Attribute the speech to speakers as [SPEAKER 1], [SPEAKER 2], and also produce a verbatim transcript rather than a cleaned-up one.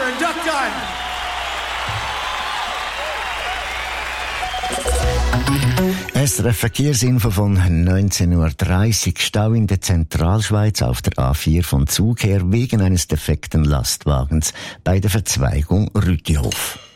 [SPEAKER 1] and Duck Done.
[SPEAKER 2] S R F Verkehrsinfo von neunzehn Uhr dreißig. Stau in der Zentralschweiz auf der A vier von Zug her wegen eines defekten Lastwagens bei der Verzweigung Rütihof.